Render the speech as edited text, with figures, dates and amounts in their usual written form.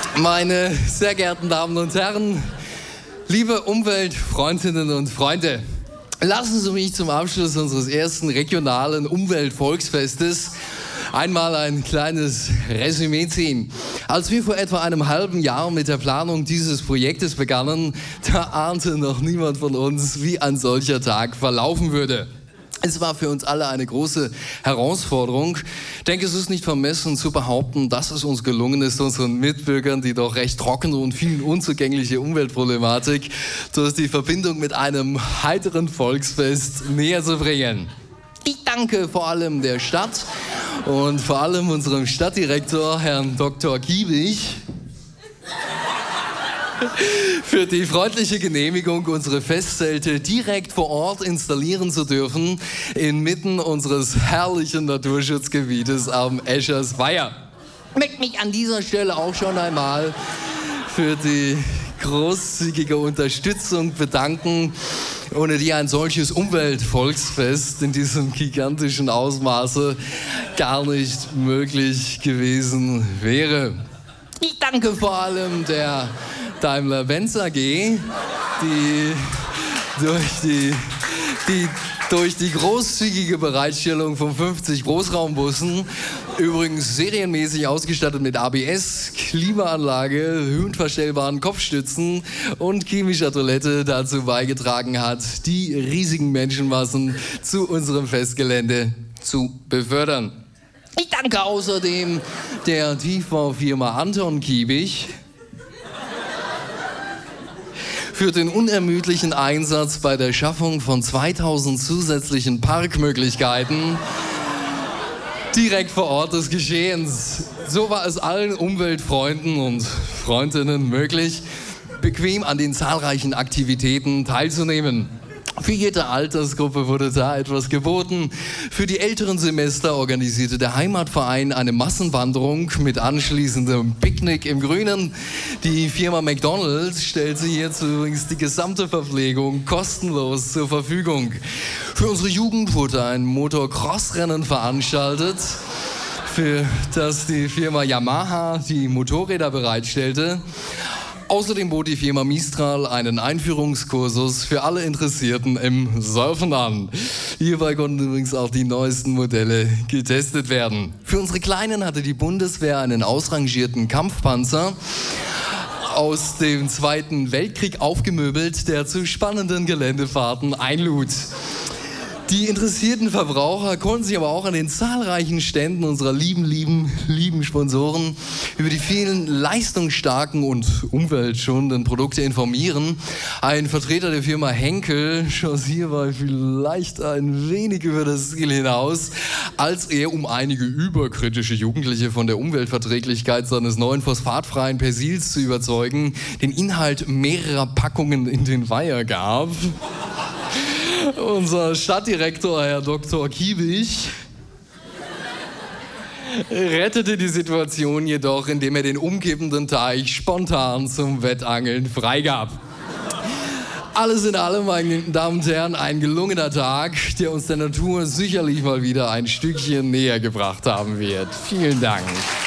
Meine sehr geehrten Damen und Herren, liebe Umweltfreundinnen und Freunde, lassen Sie mich zum Abschluss unseres ersten regionalen Umweltvolksfestes einmal ein kleines Resümee ziehen. Als wir vor etwa einem halben Jahr mit der Planung dieses Projektes begannen, da ahnte noch niemand von uns, wie ein solcher Tag verlaufen würde. Es war für uns alle eine große Herausforderung. Ich denke, es ist nicht vermessen zu behaupten, dass es uns gelungen ist, unseren Mitbürgern die doch recht trockene und vielen unzugängliche Umweltproblematik durch die Verbindung mit einem heiteren Volksfest näher zu bringen. Ich danke vor allem der Stadt und vor allem unserem Stadtdirektor, Herrn Dr. Kiebig, für die freundliche Genehmigung, unsere Festzelte direkt vor Ort installieren zu dürfen, inmitten unseres herrlichen Naturschutzgebietes am Eschers Weiher. Ich möchte mich an dieser Stelle auch schon einmal für die großzügige Unterstützung bedanken, ohne die ein solches Umweltvolksfest in diesem gigantischen Ausmaße gar nicht möglich gewesen wäre. Ich danke vor allem der Daimler-Benz AG, die durch die großzügige Bereitstellung von 50 Großraumbussen, übrigens serienmäßig ausgestattet mit ABS, Klimaanlage, höhenverstellbaren Kopfstützen und chemischer Toilette dazu beigetragen hat, die riesigen Menschenmassen zu unserem Festgelände zu befördern. Ich danke außerdem der Tiefbaufirma Anton Kiebig für den unermüdlichen Einsatz bei der Schaffung von 2000 zusätzlichen Parkmöglichkeiten direkt vor Ort des Geschehens. So war es allen Umweltfreunden und Freundinnen möglich, bequem an den zahlreichen Aktivitäten teilzunehmen. Für jede Altersgruppe wurde da etwas geboten. Für die älteren Semester organisierte der Heimatverein eine Massenwanderung mit anschließendem Picknick im Grünen. Die Firma McDonald's stellte hierzu übrigens die gesamte Verpflegung kostenlos zur Verfügung. Für unsere Jugend wurde ein Motocross-Rennen veranstaltet, für das die Firma Yamaha die Motorräder bereitstellte. Außerdem bot die Firma Mistral einen Einführungskursus für alle Interessierten im Surfen an. Hierbei konnten übrigens auch die neuesten Modelle getestet werden. Für unsere Kleinen hatte die Bundeswehr einen ausrangierten Kampfpanzer aus dem Zweiten Weltkrieg aufgemöbelt, der zu spannenden Geländefahrten einlud. Die interessierten Verbraucher konnten sich aber auch an den zahlreichen Ständen unserer lieben Sponsoren über die vielen leistungsstarken und umweltschonenden Produkte informieren. Ein Vertreter der Firma Henkel schoss hierbei vielleicht ein wenig über das Ziel hinaus, als er, um einige überkritische Jugendliche von der Umweltverträglichkeit seines neuen phosphatfreien Persils zu überzeugen, den Inhalt mehrerer Packungen in den Weiher gab. Unser Stadtdirektor, Herr Dr. Kiebig, rettete die Situation jedoch, indem er den umgebenden Teich spontan zum Wettangeln freigab. Alles in allem, meine Damen und Herren, ein gelungener Tag, der uns der Natur sicherlich mal wieder ein Stückchen näher gebracht haben wird. Vielen Dank.